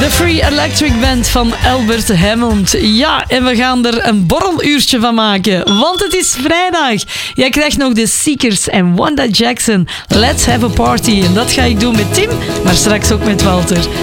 De Free Electric Band van Albert Hammond. Ja, en we gaan er een borreluurtje van maken, want het is vrijdag. Jij krijgt nog de Seekers en Wanda Jackson. Let's have a party. En dat ga ik doen met Tim, maar straks ook met Walter.